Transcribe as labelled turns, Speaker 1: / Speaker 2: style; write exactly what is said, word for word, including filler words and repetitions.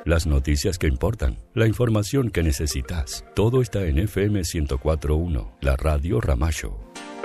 Speaker 1: las noticias que importan, la información que necesitas. Todo está en F M ciento cuatro punto uno, la radio Ramallo.